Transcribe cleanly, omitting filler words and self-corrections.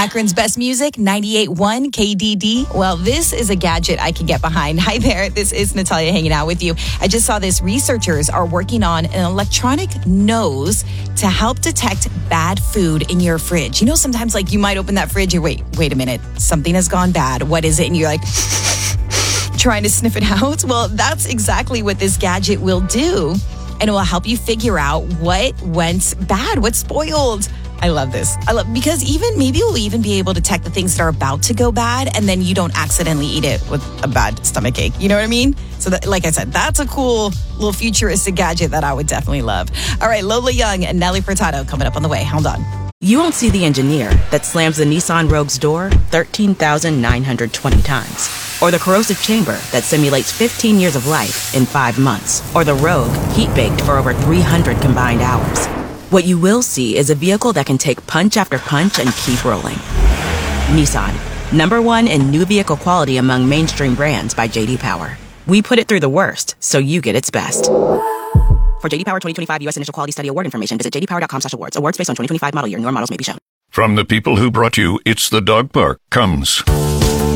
Akron's best music, 98.1 KDD. Well, this is a gadget I can get behind. Hi there, this is Natalia hanging out with you. I just saw this. Researchers are working on an electronic nose to help detect bad food in your fridge. You know, sometimes like you might open that fridge, you wait a minute, something has gone bad. What is it? And you're like trying to sniff it out. Well, that's exactly what this gadget will do. And it will help you figure out what went bad, what spoiled. I love this. Because maybe you'll even be able to detect the things that are about to go bad, and then you don't accidentally eat it with a bad stomach ache. You know what I mean? So that, like I said, that's a cool little futuristic gadget that I would definitely love. All right, Lola Young and Nelly Furtado coming up on the way. Hold on. You won't see the engineer that slams the Nissan Rogue's door 13,920 times. Or the corrosive chamber that simulates 15 years of life in 5 months. Or the Rogue heat-baked for over 300 combined hours. What you will see is a vehicle that can take punch after punch and keep rolling. Nissan, #1 in new vehicle quality among mainstream brands by J.D. Power. We put it through the worst, so you get its best. For J.D. Power 2025 U.S. Initial Quality Study Award information, visit jdpower.com/awards. Awards based on 2025 model year. Newer models may be shown. From the people who brought you It's the Dog Park comes